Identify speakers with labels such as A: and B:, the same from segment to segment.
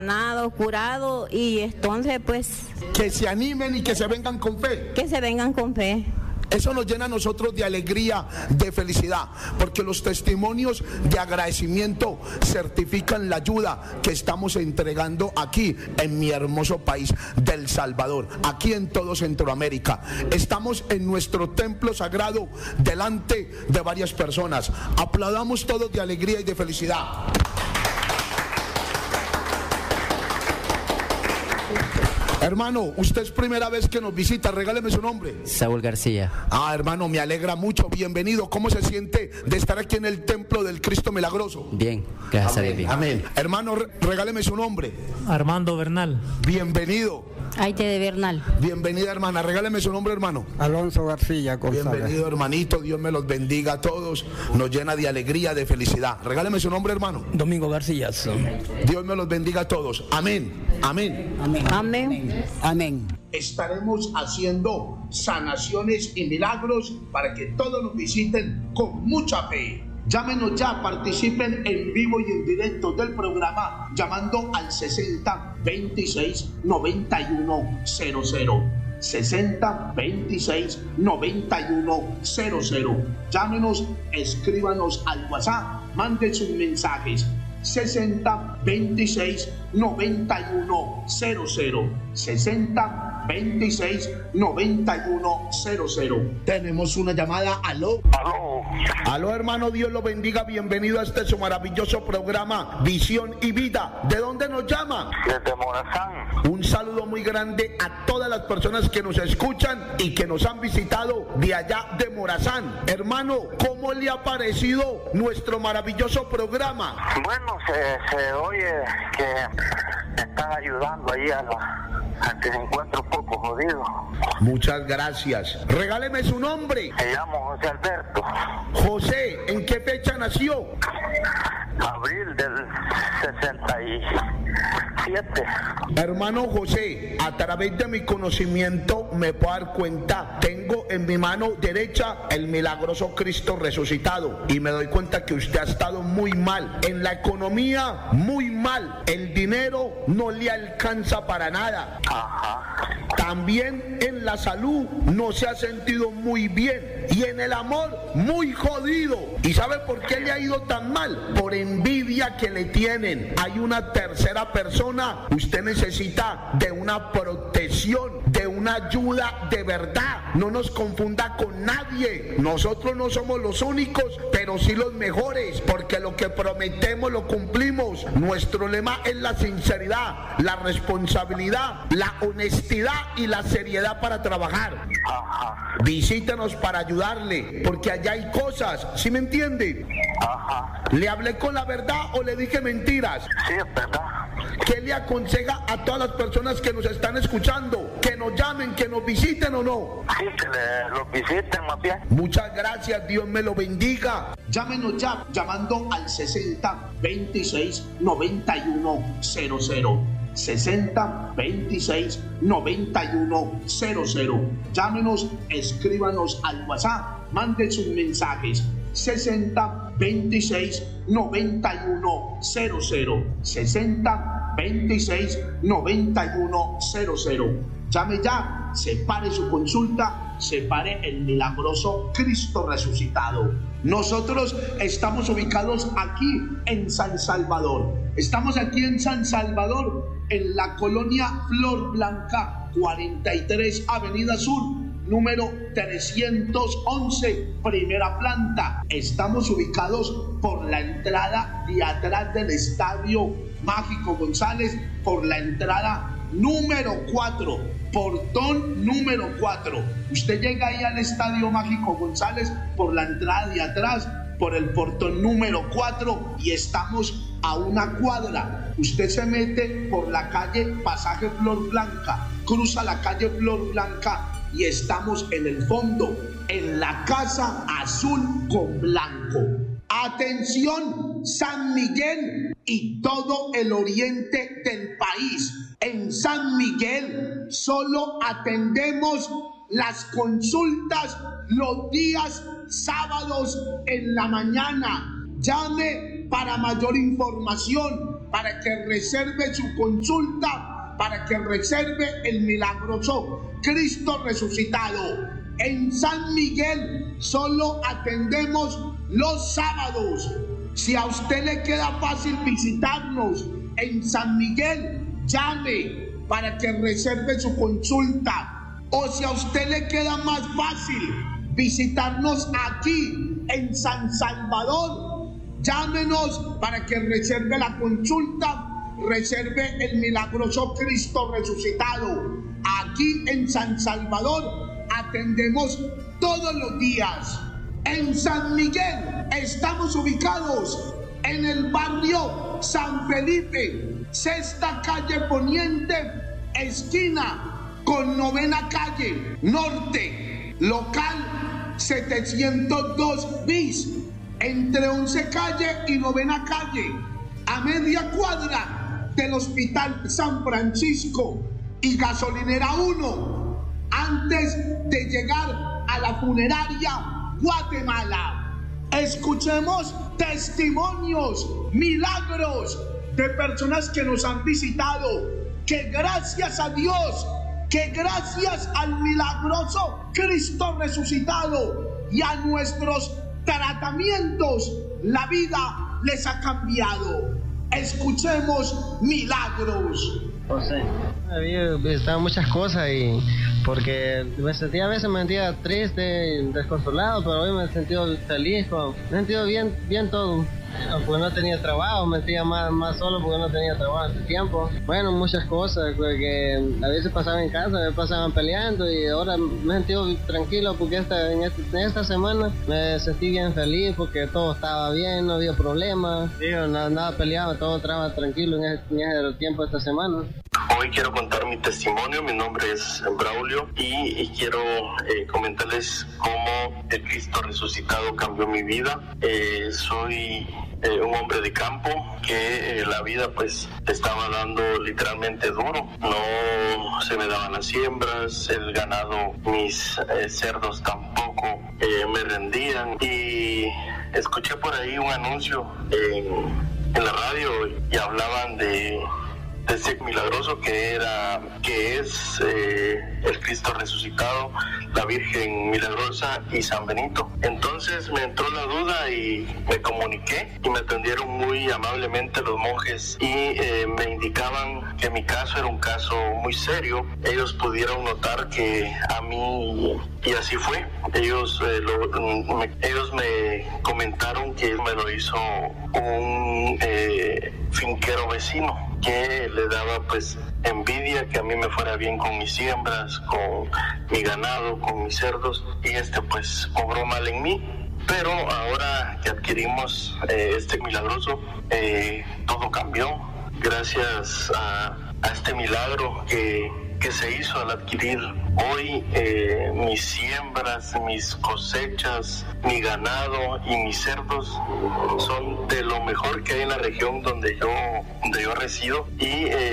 A: Sanado, curado, y entonces pues
B: Que se animen y que se vengan con fe.
A: que se vengan con fe.
B: Eso nos llena a nosotros de alegría, de felicidad, porque los testimonios de agradecimiento certifican la ayuda que estamos entregando aquí en mi hermoso país del Salvador, aquí en todo Centroamérica. Estamos en nuestro templo sagrado delante de varias personas. Aplaudamos todos de alegría y de felicidad. Hermano, usted es primera vez que nos visita, regáleme su nombre.
C: Saúl García.
B: Hermano, me alegra mucho, bienvenido. ¿Cómo se siente de estar aquí en el templo del Cristo Milagroso?
C: Bien, gracias a Dios. Bien.
B: Amén. Hermano, regáleme su nombre.
D: Armando Bernal.
B: Bienvenido.
A: Aite de Bernal.
B: Bienvenida, hermana, regáleme su nombre, hermano.
E: Alonso García González.
B: Bienvenido, hermanito, Dios me los bendiga a todos, nos llena de alegría, de felicidad. Regáleme su nombre, hermano.
D: Domingo García.
B: Dios me los bendiga a todos. Amén, amén.
A: Amén.
E: Amén.
B: Estaremos haciendo sanaciones y milagros para que todos nos visiten con mucha fe. Llámenos ya, participen en vivo y en directo del programa llamando al 60 26 91 00. 60 26 91 00. Llámenos, escríbanos al WhatsApp, manden sus mensajes. 60 26 91 00. 60 26 91 00. Tenemos una llamada. Aló. Aló, hermano, Dios lo bendiga. Bienvenido a este su maravilloso programa Visión y Vida. ¿De dónde nos llama?
F: Desde Morazán.
B: Un saludo muy grande a todas las personas que nos escuchan y que nos han visitado de allá de Morazán. Hermano, ¿cómo le ha parecido nuestro maravilloso programa?
F: Bueno, se oye que están ayudando ahí a que se encuentre un poco jodido.
B: Muchas gracias. Regáleme su nombre.
F: Me llamo José Alberto.
B: José, ¿en qué fecha nació?
F: Abril del 67.
B: Hermano José, a través de mi conocimiento me puedo dar cuenta, tengo en mi mano derecha el milagroso Cristo resucitado y me doy cuenta que usted ha estado muy mal, en la economía muy mal, el dinero no le alcanza para nada.
F: Ajá.
B: También en la salud no se ha sentido muy bien y en el amor muy jodido. ¿Y sabe por qué le ha ido tan mal? Por envidia que le tienen. Hay una tercera persona. Usted necesita de una protección, de una ayuda de verdad. No nos confunda con nadie. Nosotros no somos los únicos, pero sí los mejores, porque lo que prometemos lo cumplimos. Nuestro lema es la sinceridad, la responsabilidad, la honestidad y la seriedad para trabajar.
F: Ajá.
B: Visítenos para ayudarle, porque allá hay cosas, ¿sí me entiende?
F: Ajá.
B: ¿Le hablé con la verdad o le dije mentiras?
F: Sí, es verdad.
B: ¿Qué le aconseja a todas las personas que nos están escuchando? ¿Que nos llamen, que nos visiten o no?
F: Sí, que los visiten más bien.
B: Muchas gracias, Dios me lo bendiga. Llámenos ya, llamando al 60 26 91 00. 60 26 91 00. Llámenos, escríbanos al WhatsApp, manden sus mensajes. 60 26 91 00. 60 26 91 00. Llame ya, separe su consulta, separe el milagroso Cristo resucitado. Nosotros estamos ubicados aquí en San Salvador. Estamos aquí en San Salvador, en la colonia Flor Blanca, 43 Avenida Sur, número 311, primera planta. Estamos ubicados por la entrada de atrás del Estadio Mágico González, por la entrada número 4, portón número 4. Usted llega ahí al Estadio Mágico González por la entrada de atrás, por el portón número 4, y estamos a una cuadra. Usted se mete por la calle Pasaje Flor Blanca, cruza la calle Flor Blanca y estamos en el fondo, en la casa azul con blanco. Atención, San Miguel y todo el oriente del país. En San Miguel solo atendemos las consultas los días sábados en la mañana. Llame para mayor información para que reserve su consulta, para que reserve el milagroso Cristo resucitado. En San Miguel solo atendemos los sábados. Si a usted le queda fácil visitarnos en San Miguel, llame para que reserve su consulta. O si a usted le queda más fácil visitarnos aquí en San Salvador, llámenos para que reserve la consulta, reserve el milagroso Cristo resucitado. Aquí en San Salvador atendemos todos los días. En San Miguel estamos ubicados en el barrio San Felipe, sexta calle Poniente, esquina con novena calle Norte, local 702 bis, entre 11 calle y novena calle, a media cuadra del Hospital San Francisco y Gasolinera 1, antes de llegar a la funeraria Guatemala. Escuchemos testimonios, milagros de personas que nos han visitado, que gracias a Dios, que gracias al milagroso Cristo resucitado y a nuestros tratamientos, la vida les ha cambiado. Escuchemos milagros.
E: José, había visto muchas cosas y porque me sentía, a veces me sentía triste, desconsolado, pero hoy me he sentido feliz, me he sentido bien todo. Porque no tenía trabajo, me sentía más solo porque no tenía trabajo hace tiempo. Bueno, muchas cosas, porque a veces pasaba en casa, me pasaban peleando y ahora me he sentido tranquilo porque en esta semana me sentí bien feliz porque todo estaba bien, no había problemas, nada peleado, todo estaba tranquilo en ese tiempo de esta semana.
G: Hoy quiero contar mi testimonio. Mi nombre es Braulio y quiero comentarles cómo el Cristo resucitado cambió mi vida. Soy un hombre de campo que la vida pues estaba dando literalmente duro. No se me daban las siembras, el ganado, mis cerdos tampoco me rendían. Y escuché por ahí un anuncio en la radio y hablaban de ese milagroso que es el Cristo resucitado, la Virgen milagrosa y San Benito. Entonces me entró la duda y me comuniqué y me atendieron muy amablemente los monjes y me indicaban que mi caso era un caso muy serio. Ellos pudieron notar que a mí, y así fue, ellos me comentaron que me lo hizo un finquero vecino que le daba pues envidia que a mí me fuera bien con mis siembras, con mi ganado, con mis cerdos, y pues obró mal en mí. Pero ahora que adquirimos este milagroso, todo cambió gracias a este milagro que se hizo al adquirir hoy mis siembras, mis cosechas, mi ganado y mis cerdos son de lo mejor que hay en la región donde yo resido, y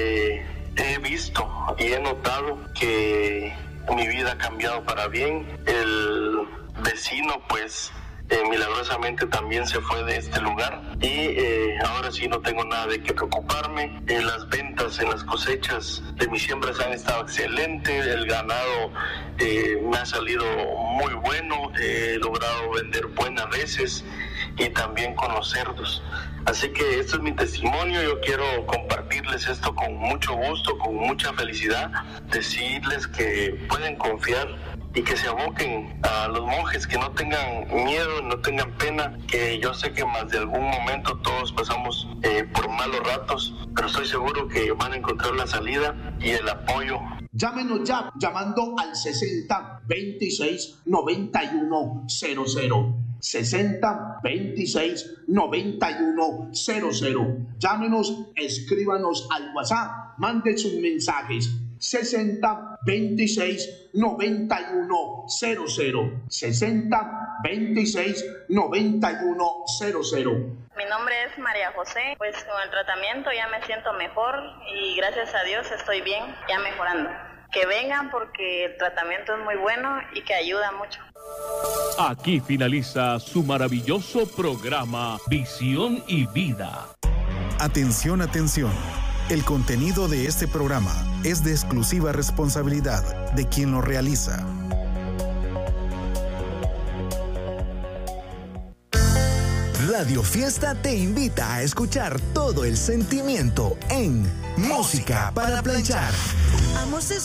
G: he visto y he notado que mi vida ha cambiado para bien. El vecino pues milagrosamente también se fue de este lugar y ahora sí no tengo nada de qué preocuparme. Las ventas en las cosechas de mis siembras han estado excelentes, el ganado me ha salido muy bueno, he logrado vender buenas reses y también con los cerdos. Así que este es mi testimonio. Yo quiero compartirles esto con mucho gusto, con mucha felicidad, decirles que pueden confiar y que se aboquen a los monjes, que no tengan miedo, no tengan pena, que yo sé que más de algún momento todos pasamos por malos ratos, pero estoy seguro que van a encontrar la salida y el apoyo.
B: Llámenos ya, llamando al 60 26 91 00. 60 26 91 00. Llámenos, escríbanos al WhatsApp, manden sus mensajes. 60 26 91 00. 60 26 91 00.
H: Mi nombre es María José. Pues con el tratamiento ya me siento mejor y gracias a Dios estoy bien, ya mejorando. Que vengan porque el tratamiento es muy bueno y que ayuda mucho.
I: Aquí finaliza su maravilloso programa Visión y Vida. Atención, atención. El contenido de este programa es de exclusiva responsabilidad de quien lo realiza.
J: Radio Fiesta te invita a escuchar todo el sentimiento en Música para Planchar.
K: Amos